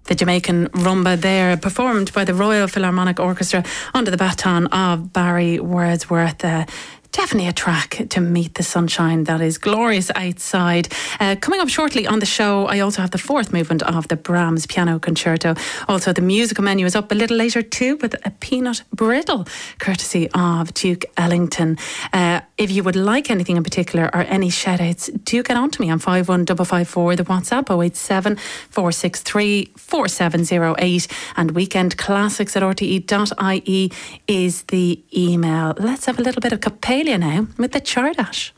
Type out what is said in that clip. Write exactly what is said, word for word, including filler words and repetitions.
The Jamaican rumba there, performed by the Royal Philharmonic Orchestra under the baton of Barry Wordsworth. Uh, Definitely a track to meet the sunshine that is glorious outside. Uh, coming up shortly on the show, I also have the fourth movement of the Brahms Piano Concerto. Also, the musical menu is up a little later too with a peanut brittle, courtesy of Duke Ellington. Uh, if you would like anything in particular or any shout outs, do get on to me on five one five five four, the WhatsApp oh eight seven, four six three, four seven oh eight, and weekendclassics at r t e dot i e is the email. Let's have a little bit of Capelia now with the Chardash.